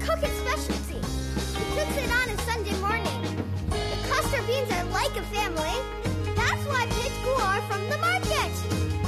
cook his specialty. He cooks it on a Sunday morning. The Custer beans are like a family.